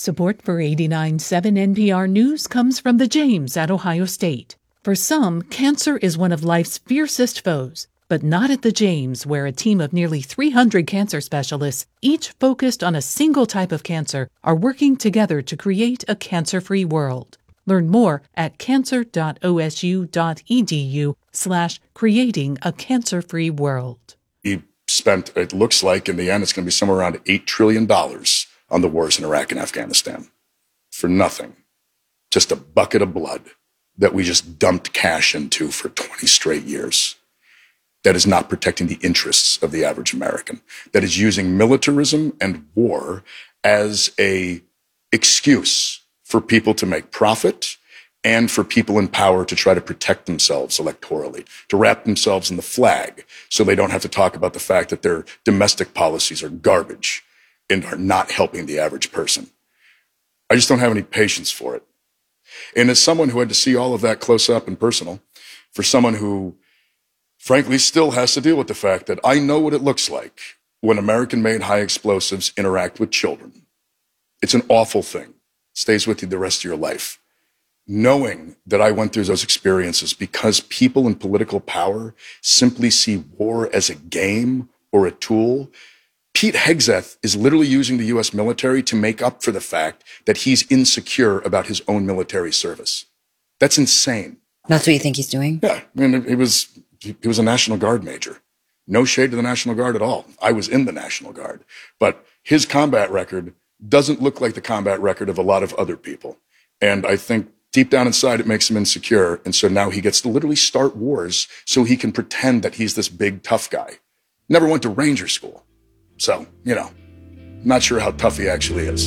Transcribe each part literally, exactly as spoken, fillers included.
Support for eighty-nine point seven N P R News comes from the James at Ohio State. For some, cancer is one of life's fiercest foes, but not at the James, where a team of nearly three hundred cancer specialists, each focused on a single type of cancer, are working together to create a cancer-free world. Learn more at cancer.osu.edu slash creating a cancer-free world. He spent, it looks like in the end, it's going to be somewhere around eight trillion dollars on the wars in Iraq and Afghanistan. For nothing. Just a bucket of blood that we just dumped cash into for twenty straight years. That is not protecting the interests of the average American. That is using militarism and war as a excuse for people to make profit and for people in power to try to protect themselves electorally, to wrap themselves in the flag so they don't have to talk about the fact that their domestic policies are garbage and are not helping the average person. I just don't have any patience for it. And as someone who had to see all of that close up and personal, for someone who frankly still has to deal with the fact that I know what it looks like when American-made high explosives interact with children. It's an awful thing. It stays with you the rest of your life. Knowing that I went through those experiences because people in political power simply see war as a game or a tool. Pete Hegseth is literally using the U S military to make up for the fact that he's insecure about his own military service. That's insane. That's what you think he's doing? Yeah. I mean, he was, he was a National Guard major. No shade to the National Guard at all. I was in the National Guard. But his combat record doesn't look like the combat record of a lot of other people. And I think deep down inside, it makes him insecure. And so now he gets to literally start wars so he can pretend that he's this big, tough guy. Never went to Ranger school. So, you know, not sure how tough he actually is.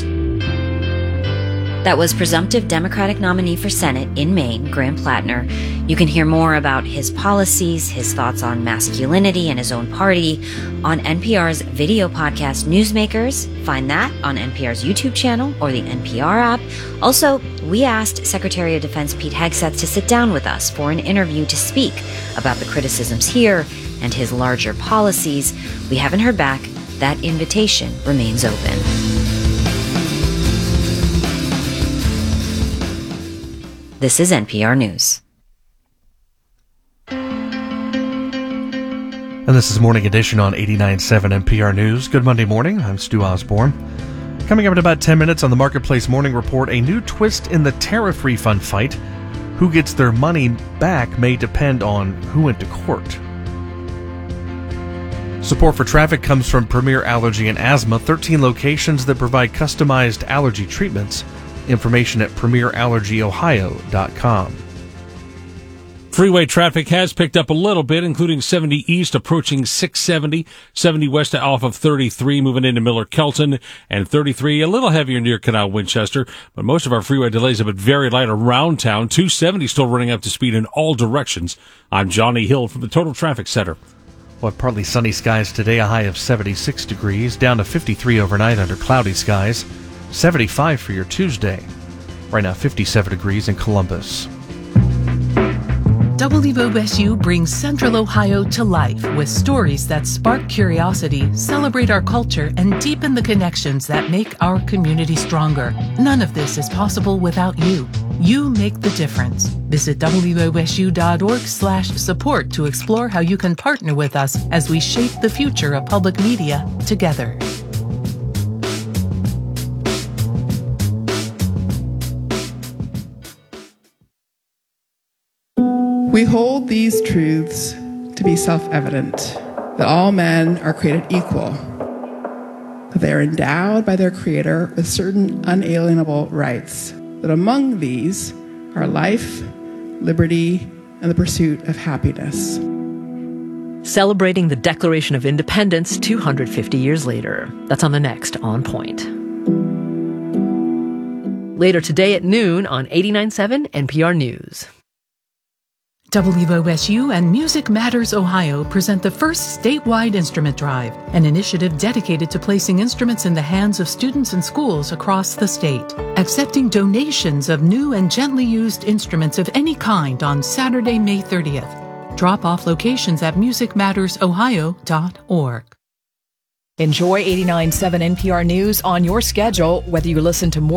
That was presumptive Democratic nominee for Senate in Maine, Graham Plattner. You can hear more about his policies, his thoughts on masculinity and his own party on N P R's video podcast Newsmakers. Find that on N P R's YouTube channel or the N P R app. Also, we asked Secretary of Defense Pete Hegseth to sit down with us for an interview to speak about the criticisms here and his larger policies. We haven't heard back. That invitation remains open. This is N P R News. And this is Morning Edition on eighty-nine point seven N P R News. Good Monday morning. I'm Stu Osborne. Coming up in about ten minutes on the Marketplace Morning Report, a new twist in the tariff refund fight. Who gets their money back may depend on who went to court. Support for Traffic comes from Premier Allergy and Asthma, thirteen locations that provide customized allergy treatments. Information at premier allergy ohio dot com. Freeway traffic has picked up a little bit, including seventy east approaching six seventy, seventy west off of thirty-three, moving into Miller-Kelton, and thirty-three a little heavier near Canal Winchester. But most of our freeway delays have been very light around town. two seventy still running up to speed in all directions. I'm Johnny Hill from the Total Traffic Center. Well, partly sunny skies today, a high of seventy-six degrees, down to fifty-three overnight under cloudy skies, seventy-five for your Tuesday. Right now, fifty-seven degrees in Columbus. W O S U brings Central Ohio to life with stories that spark curiosity, celebrate our culture, and deepen the connections that make our community stronger. None of this is possible without you. You make the difference. Visit W O S U dot org slash support to explore how you can partner with us as we shape the future of public media together. We hold these truths to be self-evident, that all men are created equal, that they are endowed by their Creator with certain unalienable rights, that among these are life, liberty, and the pursuit of happiness. Celebrating the Declaration of Independence two hundred fifty years later. That's on the next On Point. Later today at noon on eighty-nine point seven N P R News. W O S U and Music Matters Ohio present the first statewide instrument drive, an initiative dedicated to placing instruments in the hands of students and schools across the state, accepting donations of new and gently used instruments of any kind on Saturday, May thirtieth. Drop-off locations at music matters ohio dot org. Enjoy eighty-nine point seven N P R News on your schedule, whether you listen to more